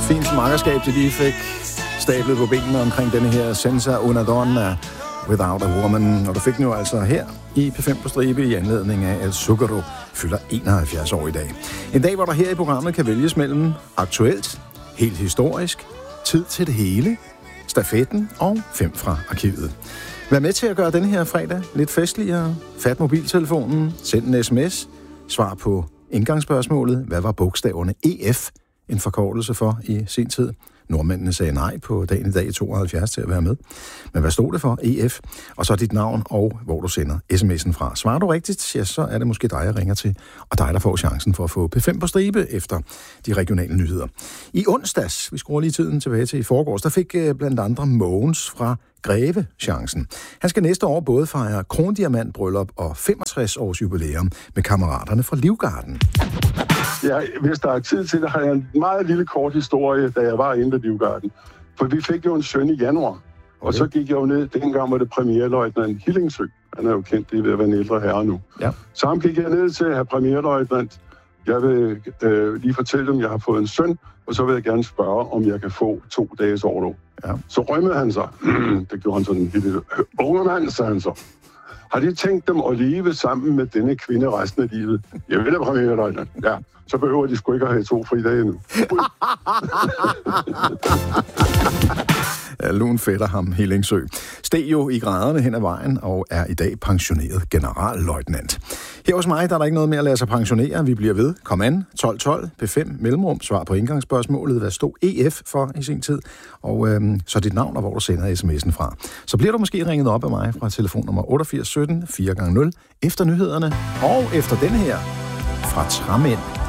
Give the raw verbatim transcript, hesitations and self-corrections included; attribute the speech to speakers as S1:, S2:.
S1: Fint makkerskab, de lige fik stablet på benene omkring denne her Senza una donna, Without a Woman. Og du fik den jo altså her i P fem på stribe i anledning af, at Zucchero fylder enoghalvfjerds år i dag. En dag, hvor der her i programmet kan vælges mellem aktuelt, helt historisk, tid til det hele, stafetten og fem fra arkivet. Vær med til at gøre denne her fredag lidt festligere. Fat mobiltelefonen, send en sms, svar på indgangsspørgsmålet. Hvad var bogstaverne E F en forkortelse for i sin tid? Nordmændene sagde nej på dagen i dag i tooghalvfjerds til at være med. Men hvad stod det for? E F. Og så dit navn og hvor du sender sms'en fra. Svarer du rigtigt, ja, så er det måske dig, jeg ringer til. Og dig, der får chancen for at få P fem på stribe efter de regionale nyheder. I onsdags, vi skruer lige tiden tilbage til i forgårs, der fik blandt andre Mogens fra Greve chancen. Han skal næste år både fejre krondiamantbryllup og femogtres års jubilæum med kammeraterne fra Livgarden.
S2: Ja, hvis der er tid til det, har jeg en meget lille kort historie, da jeg var inde ved Livgarden. For vi fik jo en søn i januar, okay. Og så gik jeg jo ned, dengang var det premierløjtnant Hillingsø. Han er jo kendt, det er ved at være en ældre herre nu. Ja. Så ham gik jeg ned til at have premierløjtnant. Jeg vil øh, lige fortælle dem, at jeg har fået en søn, og så vil jeg gerne spørge, om jeg kan få to dages orlov. Ja. Så rømmede han sig. Det gjorde han sådan en lille unge mand, sagde han så. Har de tænkt dem at leve sammen med denne kvinde resten af livet? Jeg vil da premierløjtnant. Ja, så behøver de sgu ikke at have to fridage nu.
S1: Ja, lun fætter ham Hillingsø. Steg jo i graderne hen ad vejen og er i dag pensioneret generalløjtnant. Her hos mig der er der ikke noget med at lade sig pensionere. Vi bliver ved. Kom an. tolv tolv P fem mellemrum. Svar på indgangsspørgsmålet. Hvad stod E F for i sin tid? Og øhm, så dit navn og hvor du sender sms'en fra. Så bliver du måske ringet op af mig fra telefonnummer otteogfirs sytten fire gange nul efter nyhederne og efter denne her fra Træmænd.